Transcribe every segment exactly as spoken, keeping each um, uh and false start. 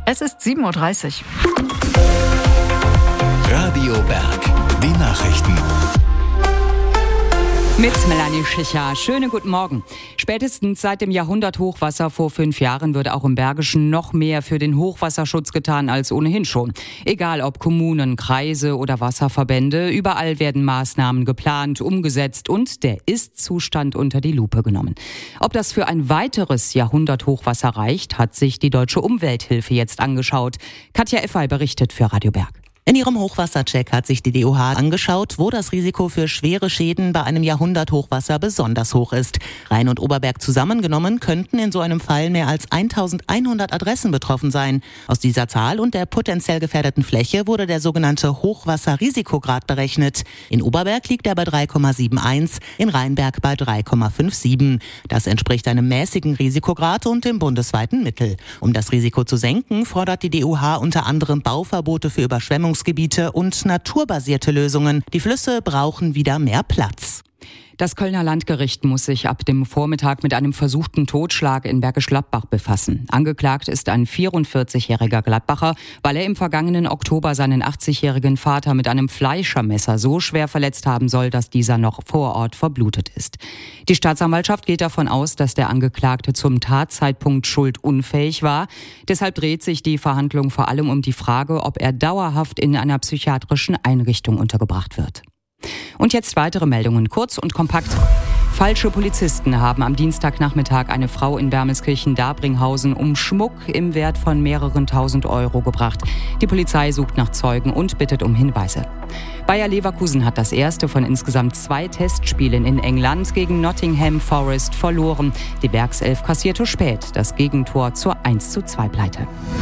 Es ist sieben Uhr dreißig. Radio Berg, die Nachrichten. Mit Melanie Schicher. Schönen guten Morgen. Spätestens seit dem Jahrhunderthochwasser vor fünf Jahren wird auch im Bergischen noch mehr für den Hochwasserschutz getan als ohnehin schon. Egal ob Kommunen, Kreise oder Wasserverbände, überall werden Maßnahmen geplant, umgesetzt und der Ist-Zustand unter die Lupe genommen. Ob das für ein weiteres Jahrhunderthochwasser reicht, hat sich die Deutsche Umwelthilfe jetzt angeschaut. Katja Effay berichtet für Radio Berg. In ihrem Hochwassercheck hat sich die D O H angeschaut, wo das Risiko für schwere Schäden bei einem Jahrhunderthochwasser besonders hoch ist. Rhein und Oberberg zusammengenommen könnten in so einem Fall mehr als eintausendeinhundert Adressen betroffen sein. Aus dieser Zahl und der potenziell gefährdeten Fläche wurde der sogenannte Hochwasserrisikograd berechnet. In Oberberg liegt er bei drei Komma einundsiebzig, in Rheinberg bei drei Komma siebenundfünfzig. Das entspricht einem mäßigen Risikograd und dem bundesweiten Mittel. Um das Risiko zu senken, fordert die D O H unter anderem Bauverbote für Überschwemmungsgebiete und naturbasierte Lösungen. Die Flüsse brauchen wieder mehr Platz. Das Kölner Landgericht muss sich ab dem Vormittag mit einem versuchten Totschlag in Bergisch Gladbach befassen. Angeklagt ist ein vierundvierzigjähriger Gladbacher, weil er im vergangenen Oktober seinen achtzigjährigen Vater mit einem Fleischermesser so schwer verletzt haben soll, dass dieser noch vor Ort verblutet ist. Die Staatsanwaltschaft geht davon aus, dass der Angeklagte zum Tatzeitpunkt schuldunfähig war. Deshalb dreht sich die Verhandlung vor allem um die Frage, ob er dauerhaft in einer psychiatrischen Einrichtung untergebracht wird. Und jetzt weitere Meldungen, kurz und kompakt. Falsche Polizisten haben am Dienstagnachmittag eine Frau in Wermelskirchen-Dabringhausen um Schmuck im Wert von mehreren tausend Euro gebracht. Die Polizei sucht nach Zeugen und bittet um Hinweise. Bayer Leverkusen hat das erste von insgesamt zwei Testspielen in England gegen Nottingham Forest verloren. Die Bergself kassierte spät das Gegentor zur eins zu zwei Pleite.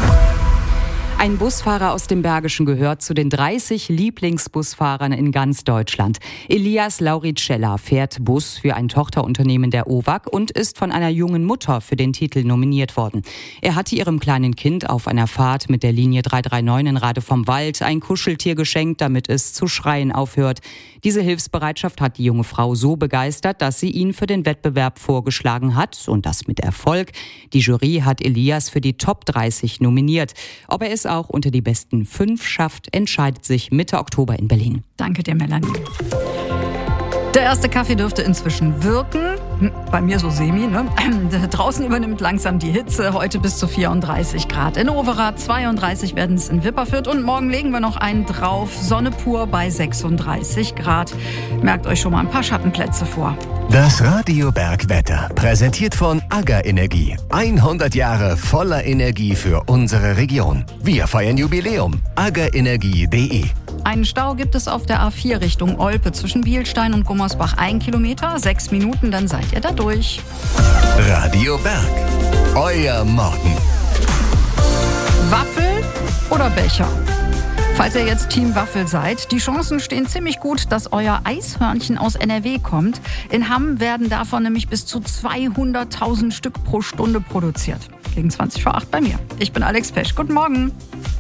Ein Busfahrer aus dem Bergischen gehört zu den dreißig Lieblingsbusfahrern in ganz Deutschland. Elias Lauricella fährt Bus für ein Tochterunternehmen der O W A G und ist von einer jungen Mutter für den Titel nominiert worden. Er hatte ihrem kleinen Kind auf einer Fahrt mit der Linie drei drei neun in Rade vom Wald ein Kuscheltier geschenkt, damit es zu schreien aufhört. Diese Hilfsbereitschaft hat die junge Frau so begeistert, dass sie ihn für den Wettbewerb vorgeschlagen hat und das mit Erfolg. Die Jury hat Elias für die Top dreißig nominiert. Ob er es auch unter die besten fünf schafft, entscheidet sich Mitte Oktober in Berlin. Danke dir, Melanie. Der erste Kaffee dürfte inzwischen wirken. Bei mir so semi, ne? Draußen übernimmt langsam die Hitze. Heute bis zu vierunddreißig Grad in Overath, zweiunddreißig werden es in Wipperfürth und morgen legen wir noch einen drauf. Sonne pur bei sechsunddreißig Grad. Merkt euch schon mal ein paar Schattenplätze vor. Das Radio Berg Wetter, präsentiert von AGA Energie. hundert Jahre voller Energie für unsere Region. Wir feiern Jubiläum. aga energie punkt de. Einen Stau gibt es auf der A vier Richtung Olpe zwischen Bielstein und Gummersbach. Ein Kilometer, sechs Minuten, dann seid ihr da durch. Radio Berg, euer Morgen. Waffel oder Becher? Falls ihr jetzt Team Waffel seid, die Chancen stehen ziemlich gut, dass euer Eishörnchen aus N R W kommt. In Hamm werden davon nämlich bis zu zweihunderttausend Stück pro Stunde produziert. Gegen zwanzig vor acht bei mir. Ich bin Alex Pesch. Guten Morgen.